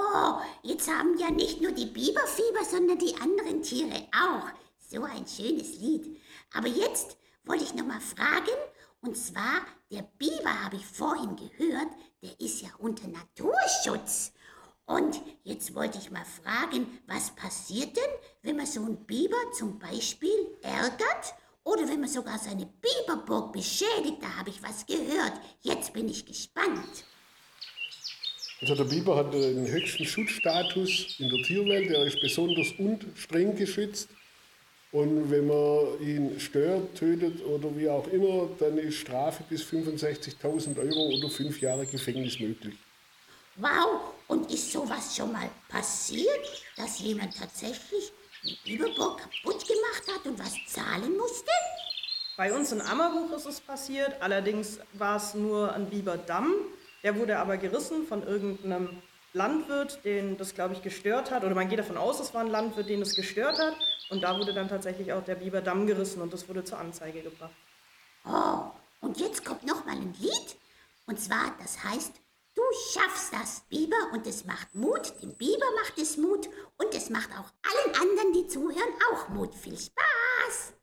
Oh, jetzt haben ja nicht nur die Biber Fieber, sondern die anderen Tiere auch. So ein schönes Lied. Aber jetzt wollte ich noch mal fragen, und zwar, der Biber, habe ich vorhin gehört, der ist ja unter Naturschutz. Und jetzt wollte ich mal fragen, was passiert denn, wenn man so einen Biber zum Beispiel ärgert oder wenn man sogar seine Biberburg beschädigt? Da habe ich was gehört. Jetzt bin ich gespannt. Also der Biber hat den höchsten Schutzstatus in der Tierwelt, er ist besonders und streng geschützt. Und wenn man ihn stört, tötet oder wie auch immer, dann ist Strafe bis 65.000 Euro oder 5 Jahre Gefängnis möglich. Wow, und ist sowas schon mal passiert, dass jemand tatsächlich eine Biberburg kaputt gemacht hat und was zahlen musste? Bei uns in Ammerbuch ist es passiert, allerdings war es nur ein Biberdamm. Der wurde aber gerissen von irgendeinem Landwirt, den das, glaube ich, gestört hat. Oder man geht davon aus, es war ein Landwirt, den das gestört hat. Und da wurde dann tatsächlich auch der Biberdamm gerissen und das wurde zur Anzeige gebracht. Oh, und jetzt kommt noch mal ein Lied. Und zwar, das heißt, du schaffst das, Biber, und es macht Mut. Dem Biber macht es Mut und es macht auch allen anderen, die zuhören, auch Mut. Viel Spaß!